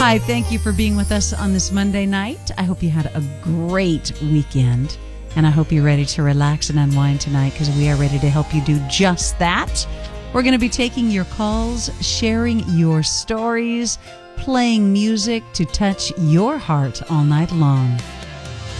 Hi, thank you for being with us on this Monday night. I hope you had a great weekend, and I hope you're ready to relax and unwind tonight because we are ready to help you do just that. We're going to be taking your calls, sharing your stories, playing music to touch your heart all night long.